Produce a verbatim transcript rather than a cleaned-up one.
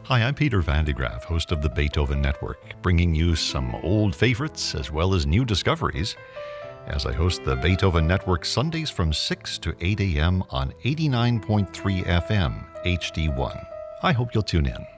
Hi, I'm Peter Van de Graaff, host of the Beethoven Network, bringing you some old favorites as well as new discoveries as I host the Beethoven Network Sundays from six to eight a.m. on eighty-nine point three F M H D one. I hope you'll tune in.